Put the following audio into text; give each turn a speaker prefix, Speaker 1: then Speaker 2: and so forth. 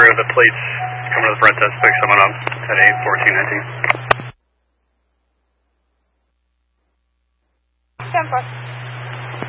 Speaker 1: rear of the plates coming to the front desk, pick someone up at 8:14:19.
Speaker 2: 10-4.